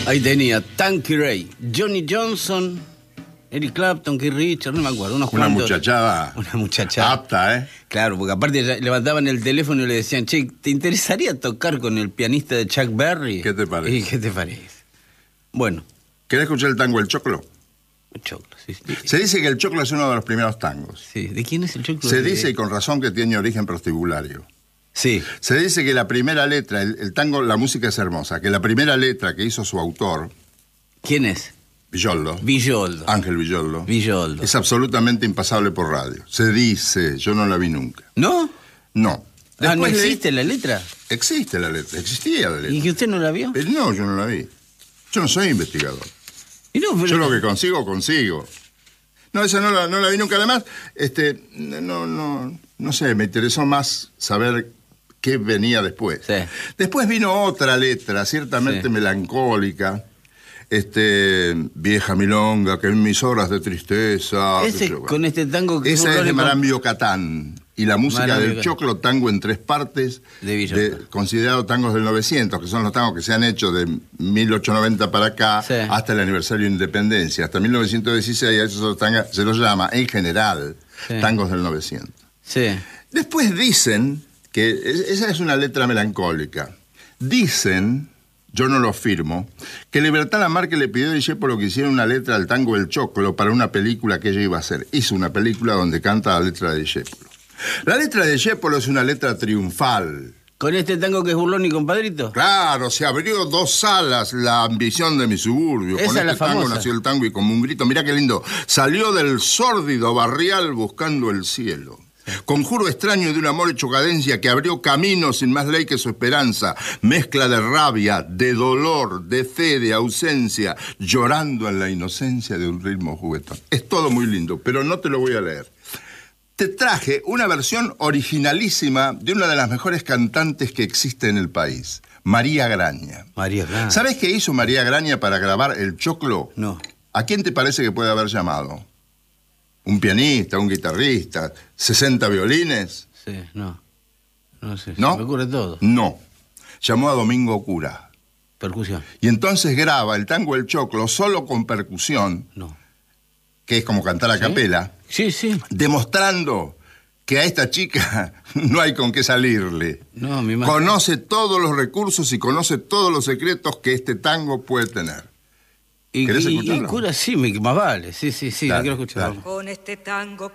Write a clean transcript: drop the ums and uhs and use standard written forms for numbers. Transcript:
Ahí tenía Tanky Ray, Johnny Johnson, Eric Clapton, Keith Richards, no me acuerdo, unos Una cuantos. muchachada. Una muchachada. Apta, ¿eh? Claro, porque aparte ya levantaban el teléfono y le decían, che, ¿te interesaría tocar con el pianista de Chuck Berry? ¿Qué te parece? ¿Y qué te parece? Bueno, ¿Querés escuchar el tango El Choclo? choclo, sí. Se dice que el choclo es uno de los primeros tangos. Sí, ¿de quién es el choclo? Se dice, y con razón, que tiene origen prostibulario. Sí. Se dice que la primera letra, el tango, la música es hermosa, que la primera letra que hizo su autor, ¿Quién es? Villoldo, Villoldo. Ángel Villoldo, Villoldo. es absolutamente impasable por radio. Se dice, yo no la vi nunca. ¿No? No. ¿No Después existe la letra? Existe la letra, existía la letra. ¿Y que usted no la vio? Pero no, yo no la vi. Yo no soy investigador. Y no, pero... Yo lo que consigo. No, esa no la vi nunca. Además, no sé, me interesó más saber qué venía después. Sí. Después vino otra letra, ciertamente Sí. melancólica, vieja milonga, que en mis horas de tristeza. Ese con este tango que Esa es de Burloni- Marambio Catán. Y la música Marambio del Catán. choclo, tango en tres partes, De Villoldo. considerados tangos del 900, que son los tangos que se han hecho de 1890 para acá Sí. hasta el aniversario de Independencia. Hasta 1916 a esos tangos se los llama, en general, Sí. tangos del 900. Sí. Después dicen que esa es una letra melancólica. Dicen, yo no lo afirmo, que Libertad Lamarque le pidió a Discépolo que hiciera una letra al tango El Choclo para una película que ella iba a hacer. Hizo una película donde canta la letra de Discépolo. La letra de Discépolo es una letra triunfal. ¿Con este tango que es Burloni, compadrito? Claro, se abrió dos salas la ambición de mi suburbio. Esa Con es la este tango famosa. nació el tango y como un grito, mirá qué lindo, salió del sórdido barrial buscando el cielo. Conjuro extraño de un amor hecho cadencia que abrió camino sin más ley que su esperanza. Mezcla de rabia, de dolor, de fe, de ausencia, llorando en la inocencia de un ritmo juguetón. Es todo muy lindo, pero no te lo voy a leer. Te traje una versión originalísima de una de las mejores cantantes que existe en el país, María Graña. María Graña. ¿Sabes qué hizo María Graña para grabar El Choclo? No. ¿A quién te parece que puede haber llamado? ¿Un pianista, un guitarrista, 60 violines? Sí, no. No sé. ¿No? Se me ocurre todo. No. Llamó a Domingo Cura. Percusión. Y entonces graba el tango El Choclo solo con percusión, No. que es como cantar a ¿Sí? capela, Sí, sí. demostrando que a esta chica no hay con qué salirle. No, mi madre. Conoce todos los recursos y conoce todos los secretos que este tango puede tener. Y ¿Querés escucharlo? Cura, sí, más vale. Sí, Dale, la quiero escuchar. dale. Con este tango